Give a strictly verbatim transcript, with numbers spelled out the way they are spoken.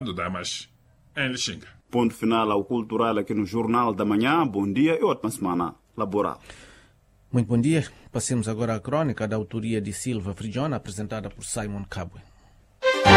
do Damas, em Lixinga. Ponto final ao cultural aqui no Jornal da Manhã. Bom dia e ótima semana laboral. Muito bom dia. Passemos agora à crônica da autoria de Silva Frigiona, apresentada por Simon Cabwe.